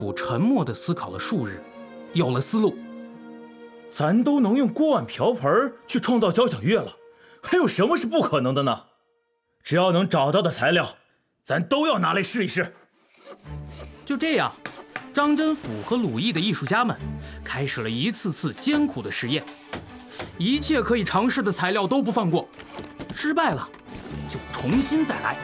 我沉默地思考了数日，有了思路。 咱都能用锅碗瓢盆去创造交响乐了，还有什么是不可能的呢？只要能找到的材料，咱都要拿来试一试。 就这样，张真甫和鲁艺的艺术家们开始了一次次艰苦的实验，一切可以尝试的材料都不放过，失败了就重新再来。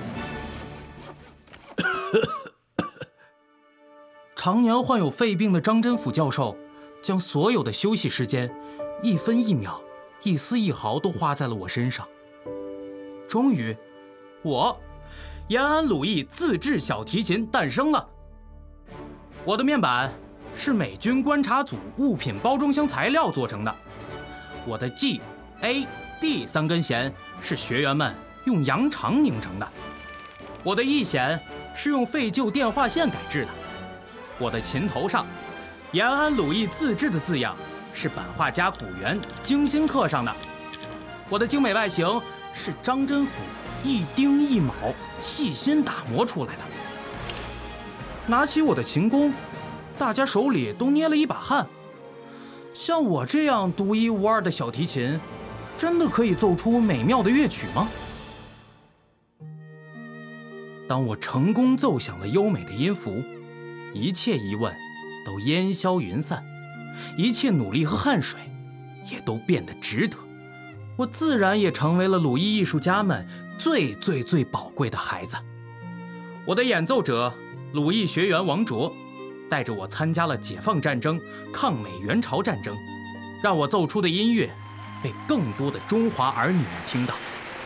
常年患有肺病的张真甫教授，将所有的休息时间，一分一秒、一丝一毫都花在了我身上。终于，我延安鲁艺自制小提琴诞生了。我的面板是美军观察组物品包装箱材料做成的，我的 G、A、D 三根弦是学员们用羊肠拧成的，我的E弦是用废旧电话线改制的，我的琴头上延安鲁艺自制的字样是版画家古元精心刻上的，我的精美外形是张真甫一丁一卯细心打磨出来的。拿起我的琴弓，大家手里都捏了一把汗。像我这样独一无二的小提琴，真的可以奏出美妙的乐曲吗？当我成功奏响了优美的音符，一切疑问都烟消云散，一切努力和汗水也都变得值得。我自然也成为了鲁艺艺术家们最宝贵的孩子。我的演奏者鲁艺学员王卓带着我参加了解放战争、抗美援朝战争，让我奏出的音乐被更多的中华儿女们听到。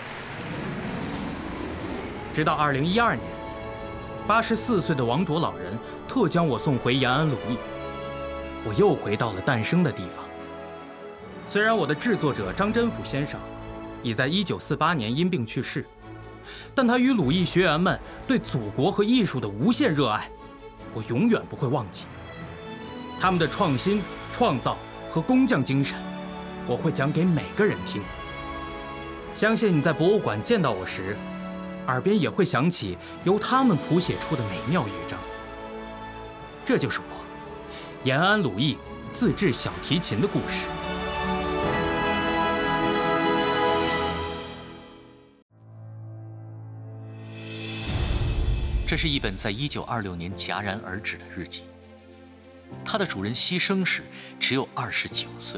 直到2012年，84岁的王卓老人特将我送回延安鲁艺，我又回到了诞生的地方。虽然我的制作者张真甫先生已在1948年因病去世，但他与鲁艺学员们对祖国和艺术的无限热爱，我永远不会忘记。他们的创新、创造和工匠精神，我会讲给每个人听。相信你在博物馆见到我时，耳边也会响起由他们谱写出的美妙乐章。这就是我延安鲁艺自制小提琴的故事。 这是一本在1926年戛然而止的日记，它的主人牺牲时只有29岁。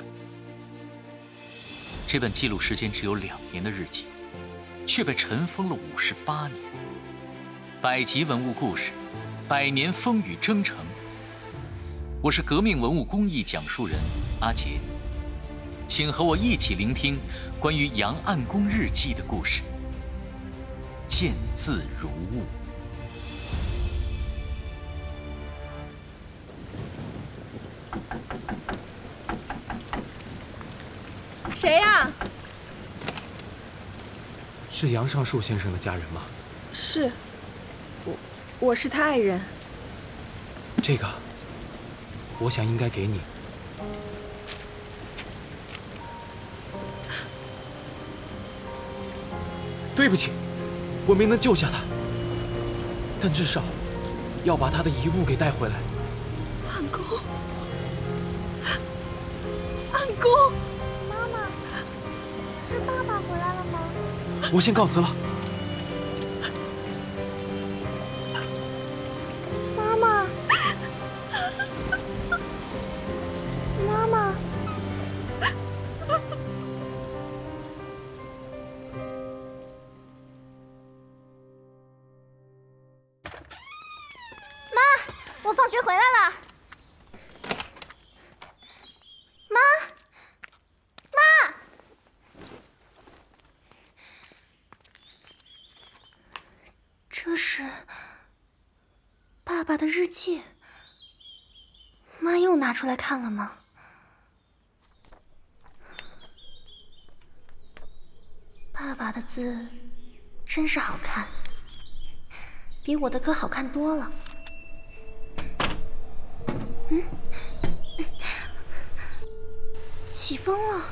这本记录时间只有2年的日记，却被尘封了58年。百集文物故事，100年风雨征程。我是革命文物工艺讲述人阿杰，请和我一起聆听关于杨暗公日记的故事。见字如晤。 谁呀？ 是杨尚树先生的家人吗？ 是，我是他爱人。 这个，我想应该给你。对不起，我没能救下他，但至少要把他的遗物给带回来。 暗公，暗公。 是爸爸回来了吗？ 我先告辞了。 妈妈，妈妈，妈，我放学回来了。这是爸爸的日记，妈又拿出来看了吗？爸爸的字真是好看，比我的歌好看多了。起风了。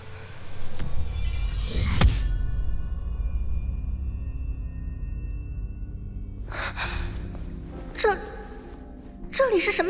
这里是什么